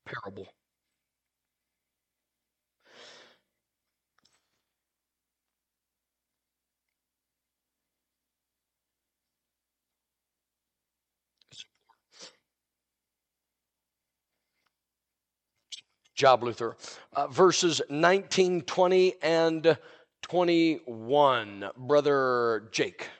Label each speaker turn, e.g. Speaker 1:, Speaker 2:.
Speaker 1: parable. Job, Luther. Verses 19, 20, and 21. Brother Jake.